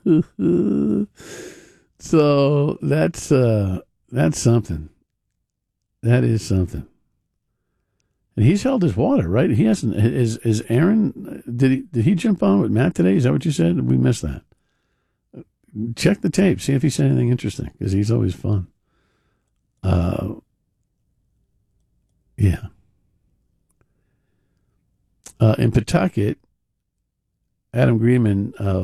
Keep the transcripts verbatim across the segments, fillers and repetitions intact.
So that's uh, that's something. That is something. And he's held his water, right? He hasn't. Is is Aaron? Did he did he jump on with Matt today? Is that what you said? We missed that. Check the tape. See if he said anything interesting, because he's always fun. Uh, yeah. Uh, in Pawtucket, Adam Greenman uh,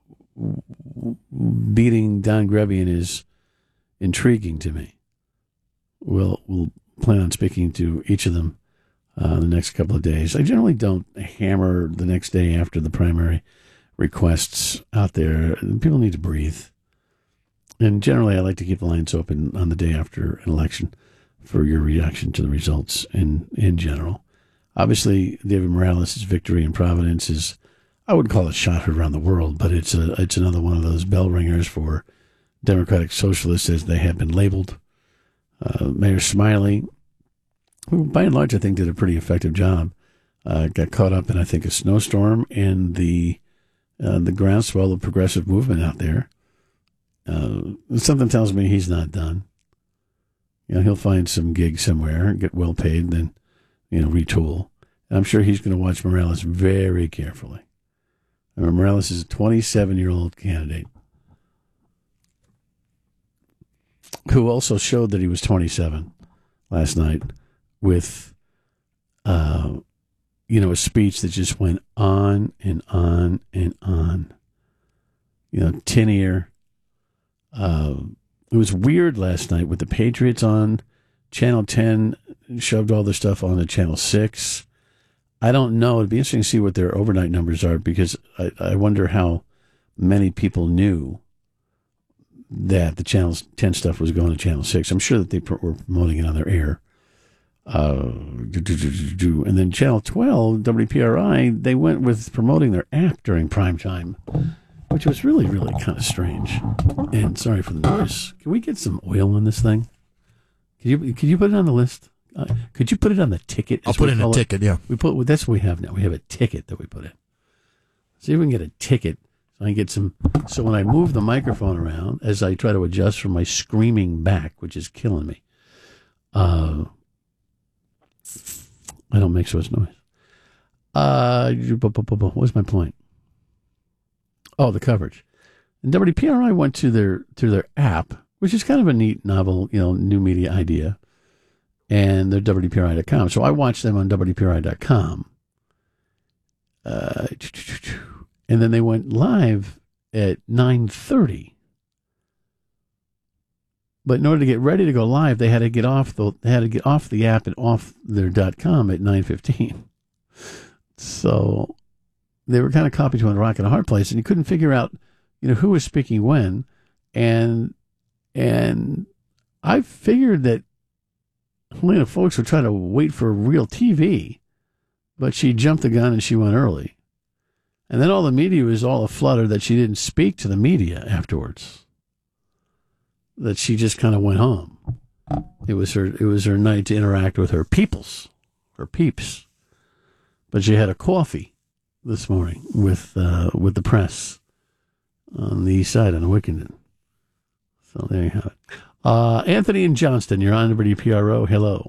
beating Don Grebian is intriguing to me. We'll we'll plan on speaking to each of them uh, the next couple of days. I generally don't hammer the next day after the primary requests out there. People need to breathe. And generally, I like to keep the lines open on the day after an election for your reaction to the results in, in general. Obviously, David Morales' victory in Providence is, I wouldn't call it shot heard around the world, but it's a it's another one of those bell ringers for Democratic Socialists as they have been labeled. Uh, Mayor Smiley, who by and large I think did a pretty effective job, uh, got caught up in, I think, a snowstorm and the uh, the groundswell of progressive movement out there. Uh, something tells me he's not done. You know, he'll find some gig somewhere, get well paid, and then, you know, retool. And I'm sure he's going to watch Morales very carefully. I mean, Morales is a twenty-seven-year-old candidate who also showed that he was twenty-seven last night with, uh, you know, a speech that just went on and on and on. You know, tin ear. Uh, it was weird last night with the Patriots on Channel ten, shoved all their stuff on to Channel six. I don't know. It'd be interesting to see what their overnight numbers are, because I, I wonder how many people knew that the Channel ten stuff was going to Channel six. I'm sure that they were promoting it on their air. Uh, and then Channel twelve, W P R I, they went with promoting their app during prime time, which was really, really kind of strange. And sorry for the noise. Can we get some oil on this thing? Could you could you put it on the list? Uh, could you put it on the ticket? I'll put in a ticket, yeah. We put well, that's what we have now. We have a ticket that we put in. See if we can get a ticket so I can get some. So when I move the microphone around, as I try to adjust from my screaming back, which is killing me, uh, I don't make so much noise. Uh, what was my point? Oh, the coverage. And W P R I went to their to their app, which is kind of a neat, novel, you know, new media idea, and they're W P R I dot com. So I watched them on W P R I dot com. Uh, and then they went live at nine thirty. But in order to get ready to go live, they had to get off the they had to get off the app and off their .com at nine fifteen. So they were kind of caught between a rock and a hard place, and you couldn't figure out, you know, who was speaking when. And and I figured that Helena Folks would try to wait for real T V, but she jumped the gun and she went early. And then all the media was all aflutter that she didn't speak to the media afterwards, that she just kind of went home. It was her it was her night to interact with her peoples, her peeps. But she had a coffee this morning with uh, with the press on the east side on Wickenden. So there you have it. Uh, Anthony in Johnston, you're on W P R O. Hello.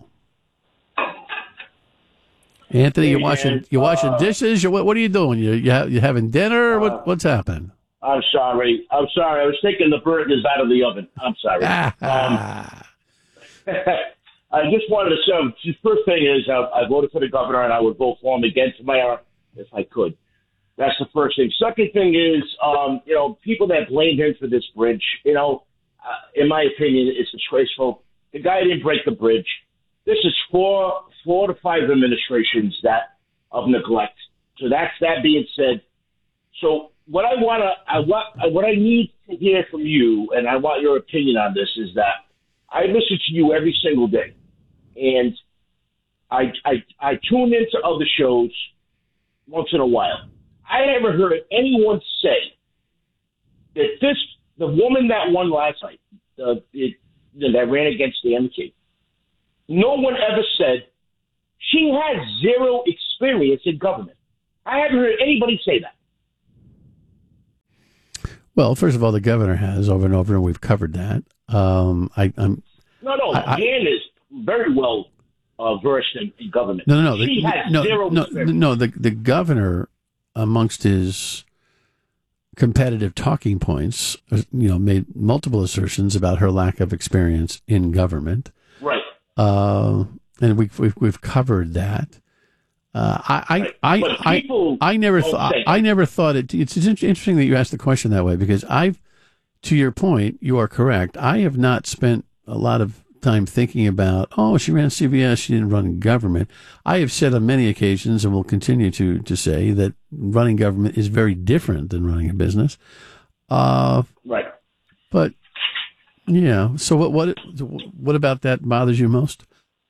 Anthony, you washing you washing uh, dishes? You, what, what are you doing? You you, ha- you having dinner? Uh, what what's happened? I'm sorry. I'm sorry. I was taking the burgers out of the oven. I'm sorry. um, I just wanted to say, the first thing is I, I voted for the governor, and I would vote for him again tomorrow if I could. That's the first thing. Second thing is, um, you know, people that blamed him for this bridge, you know, uh, in my opinion, it's disgraceful. The guy didn't break the bridge. This is four, four to five administrations that of neglect. So that's that being said. So what I want to, I want, what I need to hear from you, and I want your opinion on this, is that I listen to you every single day, and I I, I tune into other shows once in a while. I never heard anyone say that this, the woman that won last night, uh, it, that ran against the M K, no one ever said she has zero experience in government. I haven't heard anybody say that. Well, first of all, the governor has over and over, and we've covered that. Um, I, I'm no, no. I, Jan is very well uh, versed in, in government. No, no, no. She the, has no, zero no, experience. no. The the governor, amongst his competitive talking points, you know, made multiple assertions about her lack of experience in government. Right. Uh, and we've, we've we've covered that. Uh, I, right. I, I, I, I never thought I never thought it. It's, it's interesting that you asked the question that way, because I've, to your point, you are correct. I have not spent a lot of time thinking about, oh, she ran C B S, she didn't run government. I have said on many occasions, and will continue to to say, that running government is very different than running a business. Uh, right. But yeah. So what what what about that bothers you most?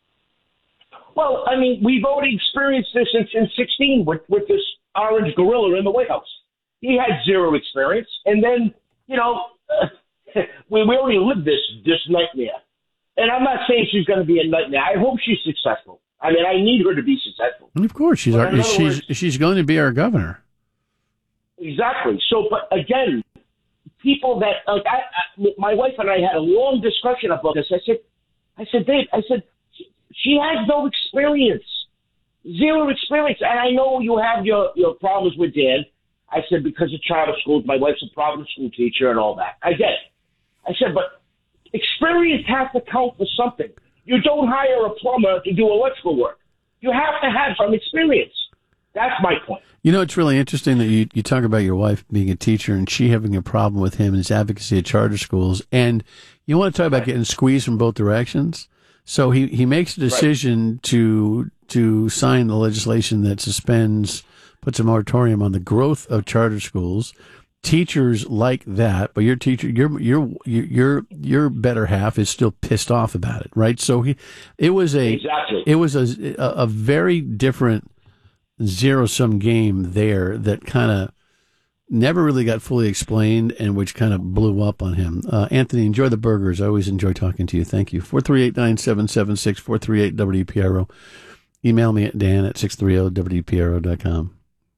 Well, I mean, we've already experienced this in, in sixteen with, with this orange gorilla in the White House. He had zero experience, and then, you know, uh, we, we already lived this this nightmare. And I'm not saying she's going to be a nightmare. I hope she's successful. I mean, I need her to be successful. And of course, she's our, she's words, she's going to be our governor. Exactly. So, but again, people that like I, I, my wife and I had a long discussion about this. I said, I said, Dave, I said, she has no experience, zero experience. And I know you have your, your problems with Dan. I said, because of charter schools, my wife's a private school teacher and all that. I get it. I said, but experience has to count for something. You don't hire a plumber to do electrical work. You have to have some experience. That's my point. You know, it's really interesting that you, you talk about your wife being a teacher and she having a problem with him and his advocacy of charter schools. And you want to talk about getting squeezed from both directions. So he, he makes a decision right. to to sign the legislation that suspends, puts a moratorium on the growth of charter schools. Teachers like that, but your teacher, your your your your better half is still pissed off about it, right? So he, it was a exactly. it was a a very different zero sum game there that kind of never really got fully explained, and which kind of blew up on him. Uh, Anthony, enjoy the burgers. I always enjoy talking to you. Thank you. four three eight, nine seven seven six, four three eight W P R O. Email me at Dan at six thirty W P R O dot com.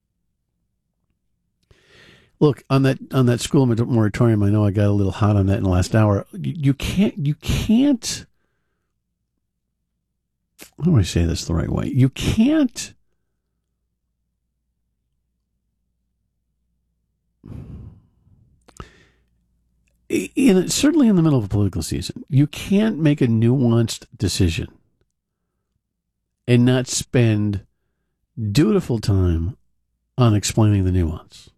Look, on that on that school moratorium, I know I got a little hot on that in the last hour. You, you can't, you can't, how do I say this the right way? You can't in certainly in the middle of a political season, you can't make a nuanced decision and not spend dutiful time on explaining the nuance.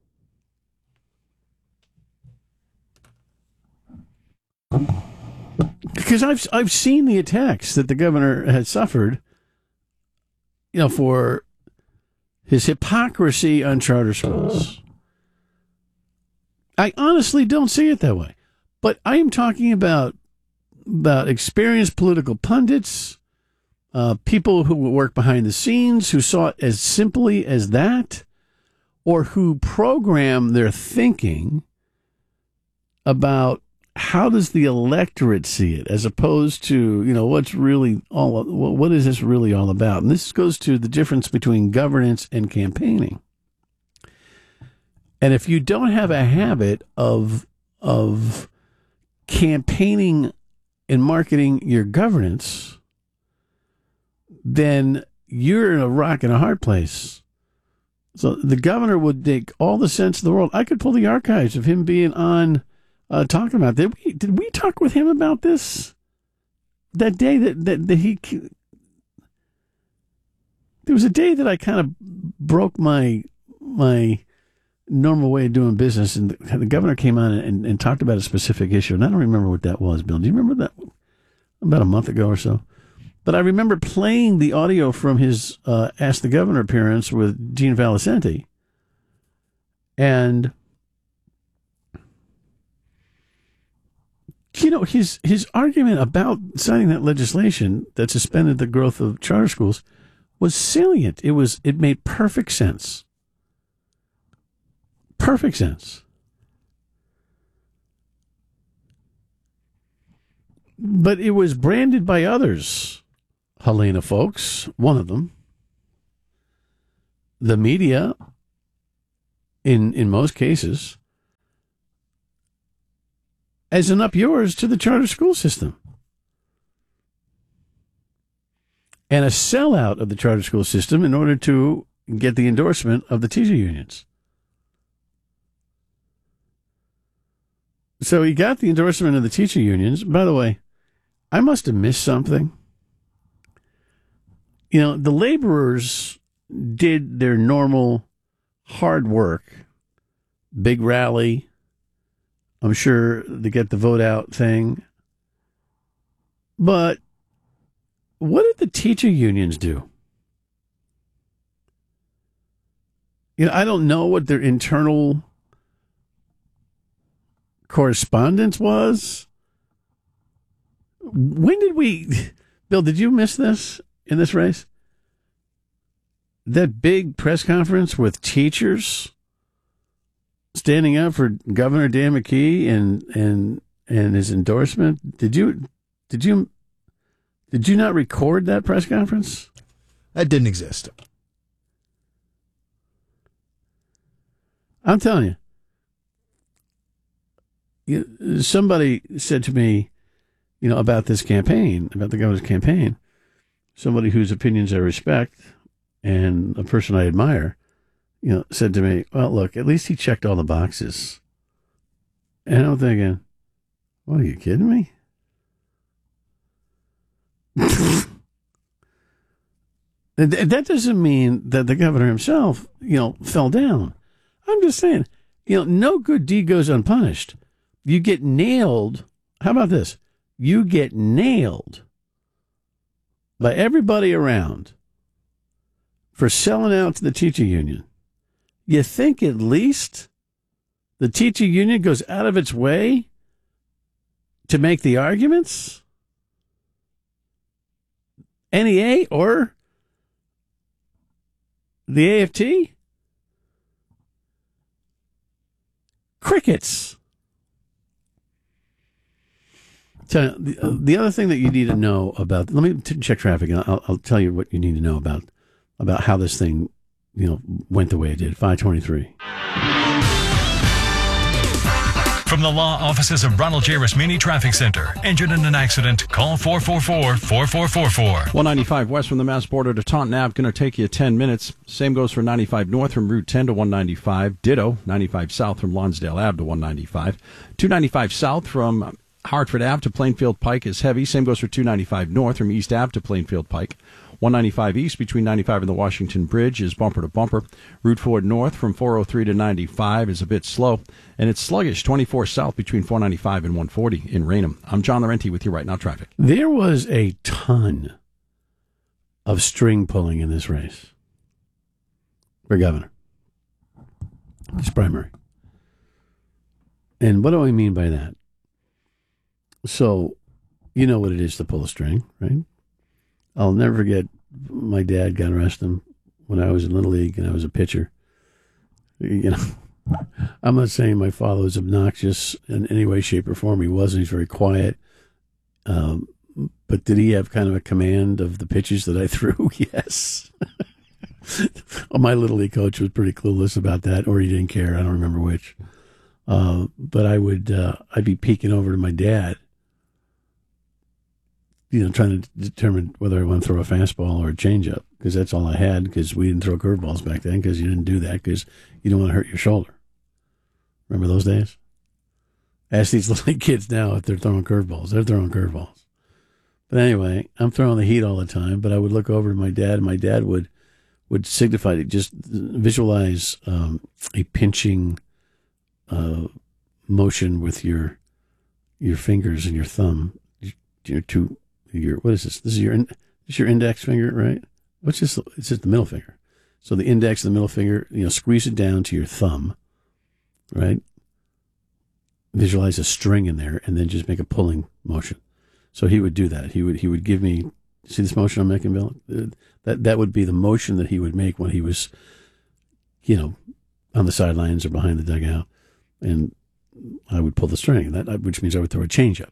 Because I've I've seen the attacks that the governor has suffered, you know, for his hypocrisy on charter schools. I honestly don't see it that way. But I am talking about about experienced political pundits, uh, people who work behind the scenes, who saw it as simply as that, or who program their thinking about how does the electorate see it, as opposed to, you know, what's really all, what is this really all about? And this goes to the difference between governance and campaigning. And if you don't have a habit of, of campaigning and marketing your governance, then you're in a rock and a hard place. So the governor would make all the sense in the world. I could pull the archives of him being on, Uh, talking about, did we, did we talk with him about this that day that, that, that he, there was a day that I kind of broke my, my normal way of doing business, and the, the governor came on and, and talked about a specific issue. And I don't remember what that was, Bill. Do you remember that? About a month ago or so. But I remember playing the audio from his, uh, Ask the Governor appearance with Gene Valicenti. And, you know, his his argument about signing that legislation that suspended the growth of charter schools was salient. It was it made perfect sense. Perfect sense. But it was branded by others. Helena Folks, one of them. The media, in in most cases, as an up yours to the charter school system. And a sellout of the charter school system in order to get the endorsement of the teacher unions. So he got the endorsement of the teacher unions. By the way, I must have missed something. You know, the laborers did their normal hard work, big rally, I'm sure, to get the vote out thing. But what did the teacher unions do? You know, I don't know what their internal correspondence was. When did we, Bill, did you miss this in this race? That big press conference with teachers standing up for Governor Dan McKee and and and his endorsement. Did you did you did you not record that press conference? That didn't exist. I'm telling you, you, somebody said to me, you know, about this campaign, about the governor's campaign, somebody whose opinions I respect and a person I admire, you know, said to me, well, look, at least he checked all the boxes. And I'm thinking, what, are you kidding me? That doesn't mean that the governor himself, you know, fell down. I'm just saying, you know, no good deed goes unpunished. You get nailed. How about this? You get nailed by everybody around for selling out to the teacher union. You think at least the teacher union goes out of its way to make the arguments? N E A or the A F T? Crickets. Tell you, the, the other thing that you need to know about, let me t- check traffic, and I'll, I'll tell you what you need to know about about how this thing, you know, went the way it did. five twenty-three. From the law offices of Ronald J. Rasmini Traffic Center. Injured in an accident? Call four four four, four four four four. one ninety-five west from the Mass border to Taunton Ave. Going to take you ten minutes. Same goes for ninety-five north from Route ten to one ninety-five. Ditto, ninety-five south from Lonsdale Ave to one ninety-five. two ninety-five south from Hartford Ave to Plainfield Pike is heavy. Same goes for two ninety-five north from East Ave to Plainfield Pike. one ninety-five east between ninety-five and the Washington Bridge is bumper to bumper. Route four north from four oh three to ninety-five is a bit slow. And it's sluggish, twenty-four south between four ninety-five and one forty in Raynham. I'm John Laurenti with you right now, traffic. There was a ton of string pulling in this race for governor. It's primary. And what do I mean by that? So, you know what it is to pull a string, right? I'll never forget my dad, God rest him, when I was in Little League and I was a pitcher. You know, I'm not saying my father was obnoxious in any way, shape, or form. He wasn't. He's very quiet. Um, but did he have kind of a command of the pitches that I threw? Yes. My Little League coach was pretty clueless about that, or he didn't care. I don't remember which. Uh, but I would, uh, I'd be peeking over to my dad, you know, trying to determine whether I want to throw a fastball or a changeup, because that's all I had, because we didn't throw curveballs back then, because you didn't do that, because you don't want to hurt your shoulder. Remember those days? Ask these little kids now if they're throwing curveballs. They're throwing curveballs. But anyway, I'm throwing the heat all the time, but I would look over to my dad, and my dad would, would signify it. Just visualize um, a pinching uh, motion with your your fingers and your thumb, your two... Your what is this? This is your this is your index finger, right? What's this? It's just the middle finger. So the index and the middle finger, you know, squeeze it down to your thumb, right? Visualize a string in there, and then just make a pulling motion. So he would do that. He would he would give me, see this motion I'm making, Bill? That that would be the motion that he would make when he was, you know, on the sidelines or behind the dugout, and I would pull the string. That which means I would throw a changeup.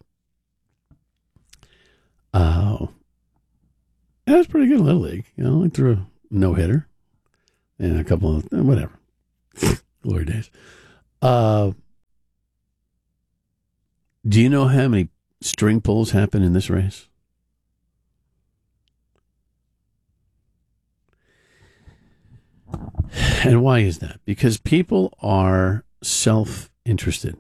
Oh, that was pretty good in Little League. You know, I threw a no-hitter and a couple of, whatever. Glory days. Uh, Do you know how many string pulls happen in this race? And why is that? Because people are self-interested.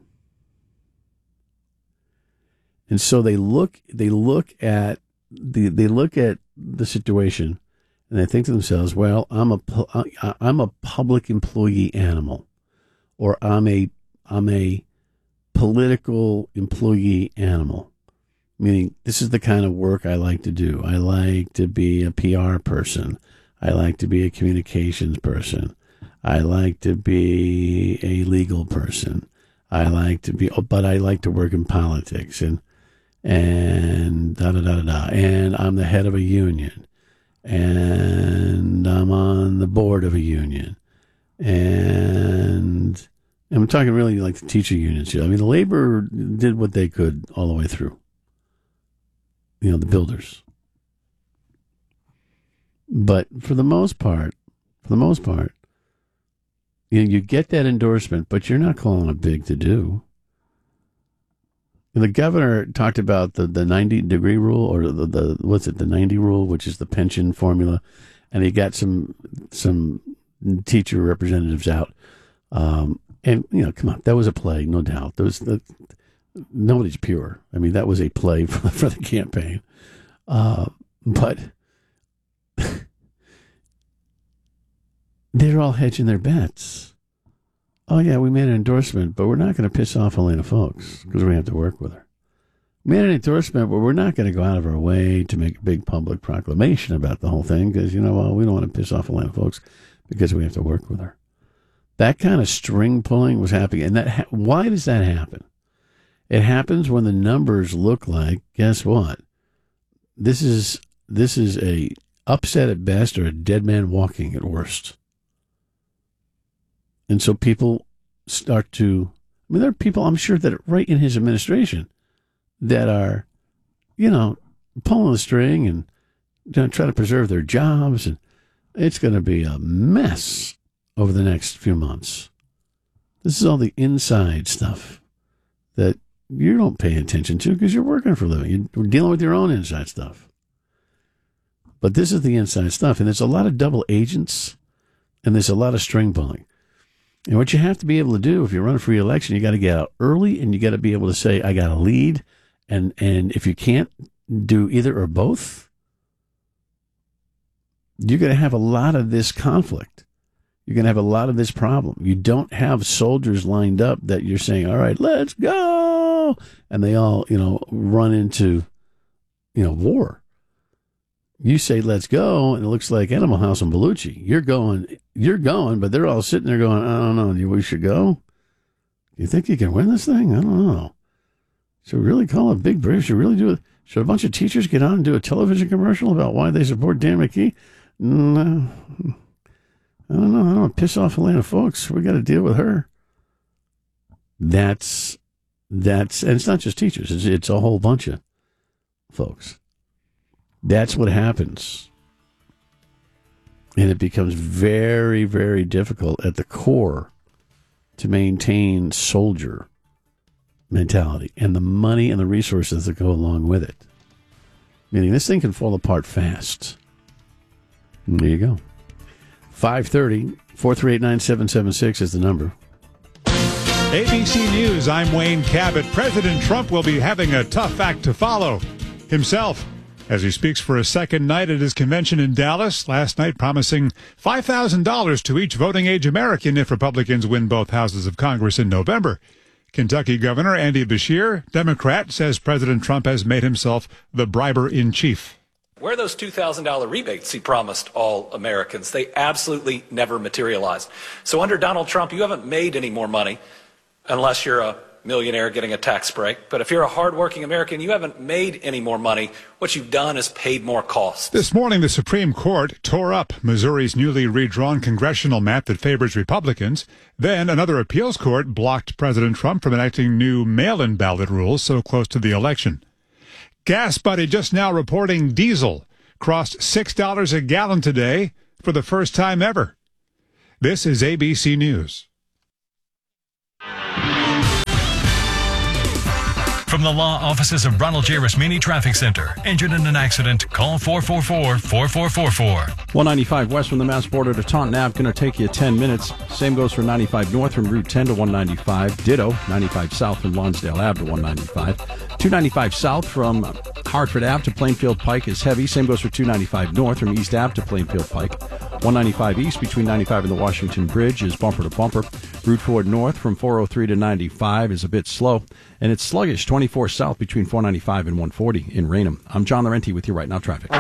And so they look they look at the they look at the situation and they think to themselves, well, I'm a I'm a public employee animal, or I'm a I'm a political employee animal. Meaning, this is the kind of work I like to do. I like to be a P R person. I like to be a communications person. I like to be a legal person. I like to be, but I like to work in politics and and da da da da da. And I'm the head of a union, and I'm on the board of a union, and, and I'm talking really like the teacher unions here. I mean, the labor did what they could all the way through. You know, the builders. But for the most part, for the most part, you know, you get that endorsement, but you're not calling it big to do. The governor talked about the, the ninety degree rule, or the, the what's it, the ninety rule, which is the pension formula, and he got some some teacher representatives out. Um, and you know, come on, that was a play, no doubt. There was the, nobody's pure. I mean, that was a play for, for the campaign. Uh, but they're all hedging their bets. Oh, yeah, we made an endorsement, but we're not going to piss off Helena Foulkes because we have to work with her. We made an endorsement, but we're not going to go out of our way to make a big public proclamation about the whole thing because, you know, well, we don't want to piss off Helena Foulkes because we have to work with her. That kind of string pulling was happening. And that ha- why does that happen? It happens when the numbers look like, guess what? This is this is a upset at best or a dead man walking at worst. And so people start to, I mean, there are people, I'm sure, that are right in his administration that are, you know, pulling the string and you know, trying to preserve their jobs. And it's going to be a mess over the next few months. This is all the inside stuff that you don't pay attention to because you're working for a living. You're dealing with your own inside stuff. But this is the inside stuff. And there's a lot of double agents and there's a lot of string pulling. And what you have to be able to do if you run a free election, you got to get out early and you got to be able to say, I got a lead. And, and if you can't do either or both, you're going to have a lot of this conflict. You're going to have a lot of this problem. You don't have soldiers lined up that you're saying, all right, let's go. And they all, you know, run into, you know, war. You say, let's go, and it looks like Animal House and Bellucci. You're going, you're going, but they're all sitting there going, I don't know, we should go? You think you can win this thing? I don't know. Should we really call it Big Brave? Should we really do it? Should a bunch of teachers get on and do a television commercial about why they support Dan McKee? No. I don't know. I don't want to piss off Helena Foulkes. We got to deal with her. That's, that's, and it's not just teachers. It's, it's a whole bunch of folks. That's what happens. And it becomes very, very difficult at the core to maintain soldier mentality and the money and the resources that go along with it. Meaning this thing can fall apart fast. And there you go. five thirty, four three eight, nine seven seven six is the number. A B C News, I'm Wayne Cabot. President Trump will be having a tough act to follow himself as he speaks for a second night at his convention in Dallas, last night promising five thousand dollars to each voting-age American if Republicans win both houses of Congress in November. Kentucky Governor Andy Beshear, Democrat, says President Trump has made himself the briber-in-chief. Where are those two thousand dollars rebates he promised all Americans? They absolutely never materialized. So under Donald Trump, you haven't made any more money unless you're a millionaire getting a tax break. But if you're a hardworking American, you haven't made any more money. What you've done is paid more costs. This morning, the Supreme Court tore up Missouri's newly redrawn congressional map that favors Republicans. Then another appeals court blocked President Trump from enacting new mail-in ballot rules so close to the election. Gas Buddy just now reporting diesel crossed six dollars a gallon today for the first time ever. This is A B C News. From the law offices of Ronald J. Rasmini Traffic Center. Injured in an accident? Call four four four, four four four four. one ninety-five west from the Mass border to Taunton Ave, going to take you ten minutes. Same goes for ninety-five north from Route ten to one ninety-five. Ditto, ninety-five south from Lonsdale Ave to one ninety-five. two ninety-five south from Hartford Ave to Plainfield Pike is heavy. Same goes for two ninety-five north from East Ave to Plainfield Pike. one ninety-five east between ninety-five and the Washington Bridge is bumper to bumper. Route four north from four oh three to ninety-five is a bit slow. And it's sluggish twenty-four south between four ninety-five and one forty in Raynham. I'm John Laurenti with you right now, traffic.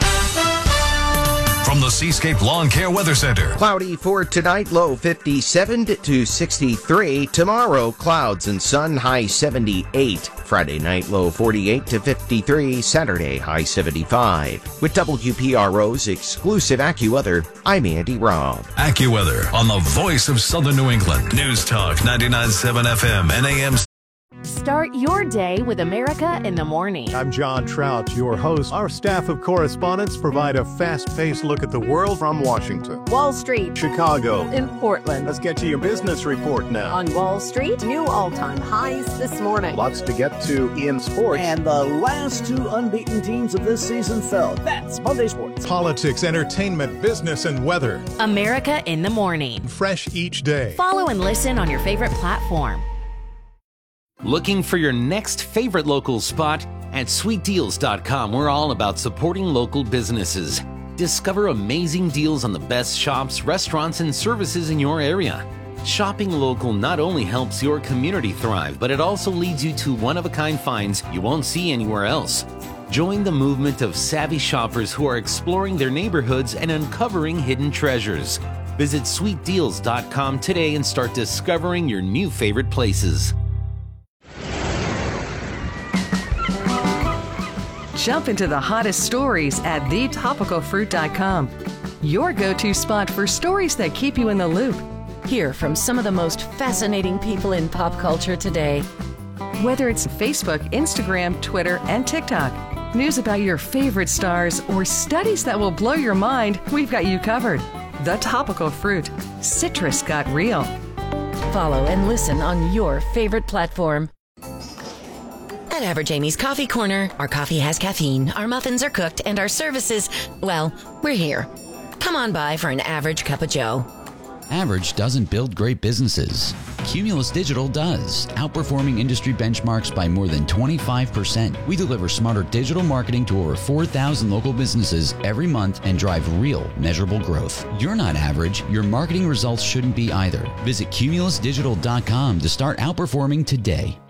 From the Seascape Lawn Care Weather Center. Cloudy for tonight, low fifty-seven to sixty-three. Tomorrow, clouds and sun, high seventy-eight. Friday night, low forty-eight to fifty-three. Saturday, high seventy-five. With W P R O's exclusive AccuWeather, I'm Andy Robb. AccuWeather on the voice of Southern New England. News Talk ninety-nine point seven F M and A M. Start your day with America in the Morning. I'm John Trout, your host. Our staff of correspondents provide a fast-paced look at the world from Washington, Wall Street, Chicago, in Portland. Let's get to your business report now. On Wall Street, new all-time highs this morning. Lots to get to in sports. And the last two unbeaten teams of this season fell. That's Monday Sports. Politics, entertainment, business, and weather. America in the Morning. Fresh each day. Follow and listen on your favorite platform. Looking for your next favorite local spot? At sweet deals dot com, we're all about supporting local businesses. Discover amazing deals on the best shops, restaurants, and services in your area. Shopping local not only helps your community thrive, but it also leads you to one-of-a-kind finds you won't see anywhere else. Join the movement of savvy shoppers who are exploring their neighborhoods and uncovering hidden treasures. Visit sweet deals dot com today and start discovering your new favorite places. Jump into the hottest stories at the topical fruit dot com. Your go-to spot for stories that keep you in the loop. Hear from some of the most fascinating people in pop culture today. Whether it's Facebook, Instagram, Twitter, and TikTok, news about your favorite stars, or studies that will blow your mind, we've got you covered. The Topical Fruit. Citrus got real. Follow and listen on your favorite platform. At Average Amy's Coffee Corner, our coffee has caffeine, our muffins are cooked, and our services, well, we're here. Come on by for an average cup of joe. Average doesn't build great businesses. Cumulus Digital does, outperforming industry benchmarks by more than twenty-five percent. We deliver smarter digital marketing to over four thousand local businesses every month and drive real, measurable growth. You're not average. Your marketing results shouldn't be either. Visit cumulus digital dot com to start outperforming today.